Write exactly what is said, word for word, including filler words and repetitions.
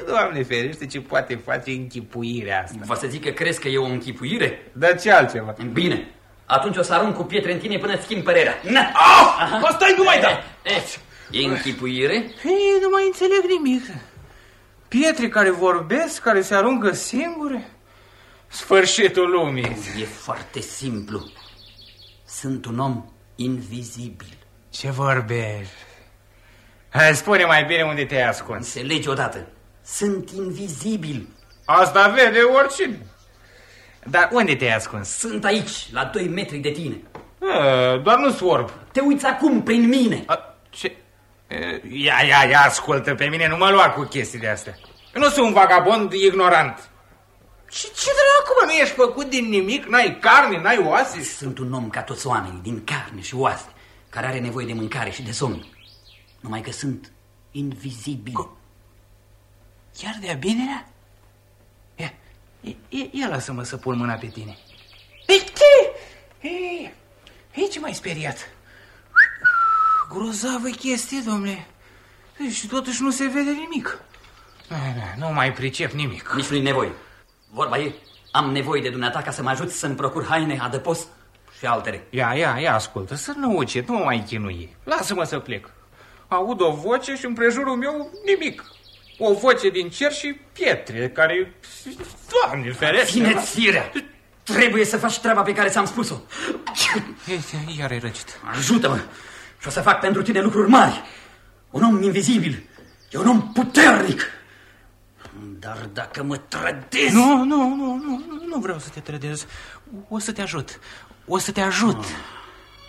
Doamne ferește, ce poate face închipuirea asta. Vă să zic că crezi că e o închipuire? Dar ce altceva? Bine, atunci o să arunc cu pietre în tine până schimb părerea. Ah! Bă, stai, nu mai da! E închipuire? Ei, nu mai înțeleg nimic. Pietre care vorbesc, care se aruncă singure? Sfârșitul lumii. E foarte simplu. Sunt un om invizibil. Ce vorbești? Hai, spune mai bine unde te-ai ascuns. Înțelegi odată. Sunt invizibil. Asta vede oricine. Dar unde te-ai ascuns? Sunt aici, la doi metri de tine. A, doar nu sorb. Te uiți acum prin mine. A, ce? Ia, ia, ia, ascultă pe mine, nu mă lua cu chestii de astea. Eu nu sunt un vagabond ignorant. Și ce dracu, mă, nu ești făcut din nimic? N-ai carne, n-ai oase? Sunt un om ca toți oamenii, din carne și oase, care are nevoie de mâncare și de somn. Numai că sunt invizibil. Chiar de-a binelea? Ia, ia, ia lasă-mă să pun mâna pe tine. Ei, ei, ei, ce m-ai speriat? Grozavă chestie, domnule. Și totuși nu se vede nimic. Nu mai pricep nimic. Nici nu-i nevoie. Vorba e, am nevoie de dumneata ca să mă ajut să-mi procur haine, adăpost și altele. Ia, ia, ia, ascultă, să nu ucet, nu mă mai chinui. Lasă-mă să plec. Aud o voce și împrejurul meu nimic. O voce din cer și pietre care... Doamne ferește! Ține-ți firea! Trebuie să faci treaba pe care ți-am spus-o. Iar e răcit. Ajută-mă și o să fac pentru tine lucruri mari. Un om invizibil e un om puternic. Dar dacă mă trădezi... Nu, nu, nu, nu, nu vreau să te trădez. O să te ajut. O să te ajut. Oh.